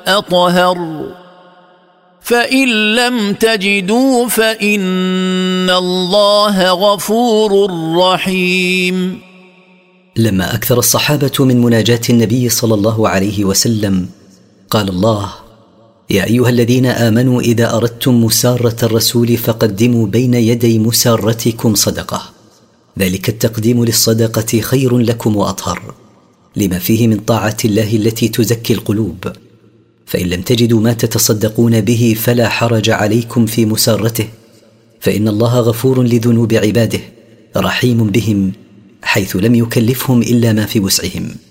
أطهر فإن لم تجدوا فإن الله غفور رحيم. لما أكثر الصحابة من مناجاة النبي صلى الله عليه وسلم قال الله: يا أيها الذين آمنوا إذا أردتم مسارة الرسول فقدموا بين يدي مسارتكم صدقة، ذلك التقديم للصدقة خير لكم وأطهر، لما فيه من طاعة الله التي تزكي القلوب. فإن لم تجدوا ما تتصدقون به فلا حرج عليكم في مسارته، فإن الله غفور لذنوب عباده رحيم بهم، حيث لم يكلفهم إلا ما في وسعهم.